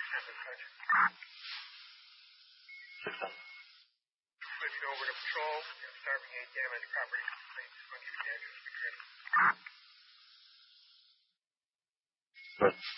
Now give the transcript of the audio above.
Switching over to patrol. Starving 8 damage. Property complaint. Just want to give you the address.